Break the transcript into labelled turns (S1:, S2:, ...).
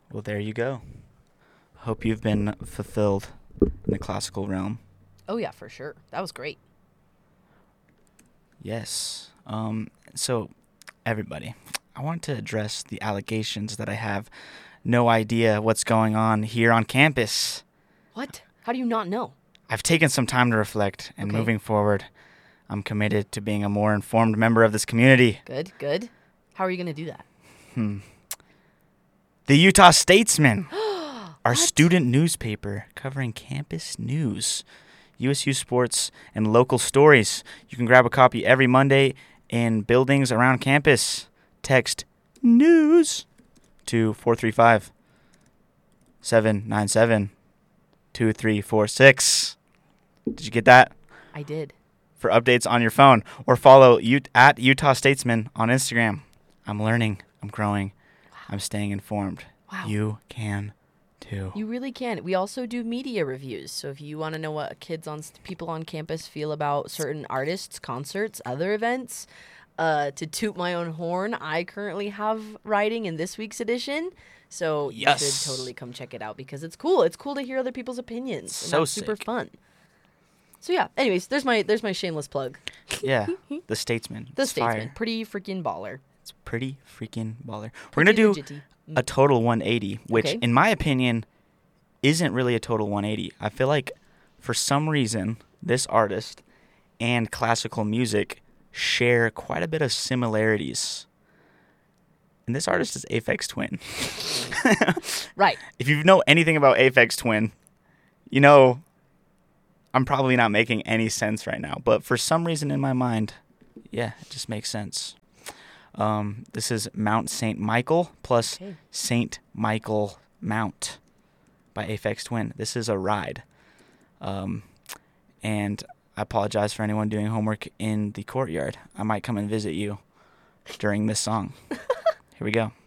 S1: Well, there you go. Hope you've been fulfilled in the classical realm.
S2: Oh, yeah, for sure. That was great.
S1: Yes. So, everybody, I want to address the allegations that I have no idea what's going on here on campus.
S2: What? How do you not know?
S1: I've taken some time to reflect, and
S2: Okay.
S1: moving forward, I'm committed to being a more informed member of this community.
S2: Good, good. How are you going to do that?
S1: The Utah Statesman, our
S2: What?
S1: student newspaper covering campus news, USU sports, and local stories. You can grab a copy every Monday in buildings around campus. Text news to 435 797 2346. Did you get that?
S2: I did.
S1: For updates on your phone, or follow at Utah Statesman on Instagram. I'm learning. I'm growing. I'm staying informed.
S2: Wow.
S1: You can too.
S2: You really can. We also do media reviews. So if you want to know what people on campus feel about certain artists, concerts, other events, to toot my own horn, I currently have writing in this week's edition. So
S1: Yes.
S2: you should totally come check it out because it's cool. It's cool to hear other people's opinions. And
S1: So
S2: that's super
S1: sick.
S2: fun. So yeah, anyways, there's my shameless plug.
S1: Yeah, the Statesman.
S2: The
S1: It's
S2: Statesman,
S1: fire.
S2: pretty freaking baller.
S1: It's pretty freaking baller. We're gonna do
S2: Pretty legit-y.
S1: a total 180, which,
S2: Okay.
S1: in my opinion, isn't really a total 180. I feel like, for some reason, this artist and classical music share quite a bit of similarities. And this artist is Aphex Twin.
S2: Right.
S1: If you know anything about Aphex Twin, you know I'm probably not making any sense right now. But for some reason in my mind, yeah, it just makes sense. This is Mount St. Michael plus
S2: Okay.
S1: St. Michael Mount by Aphex Twin. This is a ride. And I apologize for anyone doing homework in the courtyard. I might come and visit you during this song. Here we go.